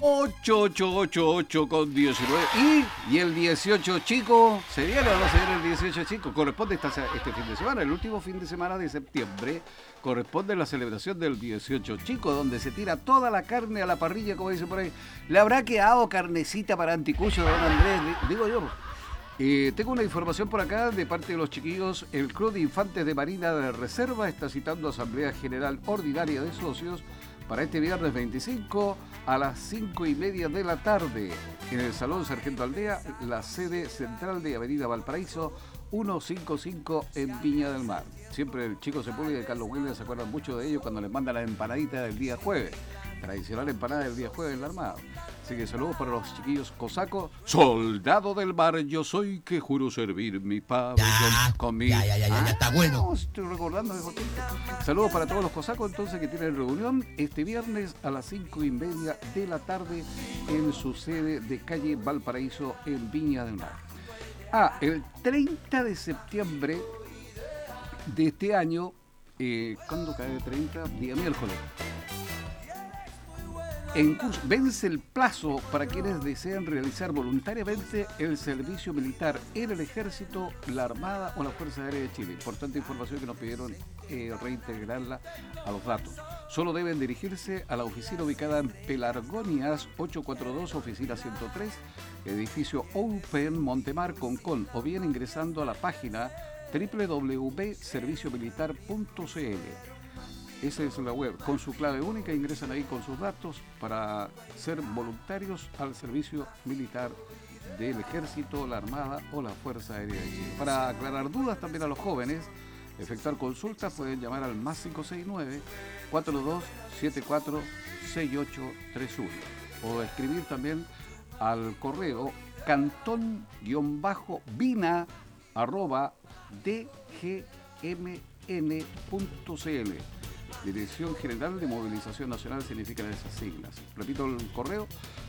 8888 con 19. Y el 18 chico, ¿se viene o no se viene el 18 chico? Corresponde este fin de semana, el último fin de semana de septiembre, corresponde la celebración del 18 chico, donde se tira toda la carne a la parrilla, como dice por ahí. ¿Le habrá quedado carnecita para anticucho, don Andrés? Digo yo. Tengo una información por acá de parte de los chiquillos. El Club de Infantes de Marina de Reserva está citando Asamblea General Ordinaria de Socios para este viernes 25 a las 5:30 de la tarde en el Salón Sargento Aldea, la sede central de Avenida Valparaíso 155 en Viña del Mar. Siempre el Chico Sepúlveda y de Carlos Williams se acuerdan mucho de ellos cuando les mandan las empanaditas del día jueves. Tradicional empanada del día jueves en la Armada. Así que saludos para los chiquillos cosacos. Soldado del mar, yo soy que juro servir mi pabellón con mi... Ya, está bueno. Estoy recordando de Jotinto. Saludos para todos los cosacos entonces que tienen reunión este viernes a las 5:30 de la tarde en su sede de calle Valparaíso en Viña del Mar. El 30 de septiembre de este año, ¿cuándo cae el 30? Día miércoles. En curso, vence el plazo para quienes desean realizar voluntariamente el servicio militar en el Ejército, la Armada o la Fuerza Aérea de Chile. Importante información que nos pidieron reintegrarla a los datos. Solo deben dirigirse a la oficina ubicada en Pelargonias 842, oficina 103, edificio Open Montemar Concón, o bien ingresando a la página www.serviciomilitar.cl. Esa es la web. Con su clave única ingresan ahí con sus datos para ser voluntarios al servicio militar del Ejército, la Armada o la Fuerza Aérea de Chile. Para aclarar dudas también a los jóvenes, efectuar consultas, pueden llamar al más 569-4274-6831 o escribir también al correo cantón-vina@dgmn.cl. Dirección General de Movilización Nacional significan esas siglas. Repito el correo,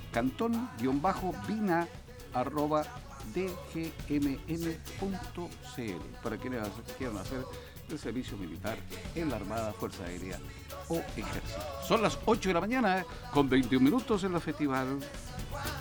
cantón-vina@dgmn.cl para quienes quieran hacer el servicio militar en la Armada, Fuerza Aérea o Ejército. Son las 8 de la mañana con 21 minutos en la festival.